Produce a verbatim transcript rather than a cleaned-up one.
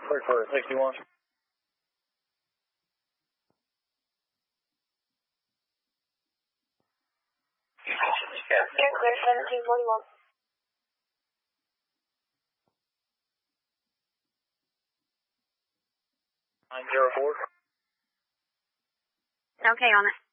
Clear for sixty-one. Air clear seventeen forty-one. nine zero four. Okay on it.